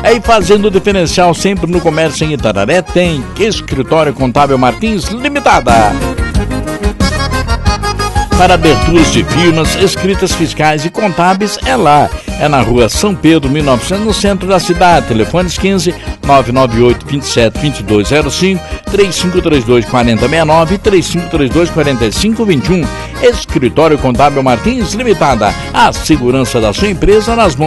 Aí fazendo diferencial sempre no comércio em Itararé, tem Escritório Contábil Martins Limitada. Para aberturas de firmas, escritas fiscais e contábeis, é lá. É na rua São Pedro, 1900, no centro da cidade. Telefones 15 998 27 2205, 3532 4069 e 3532 4521. Escritório Contábil Martins Limitada. A segurança da sua empresa nas mãos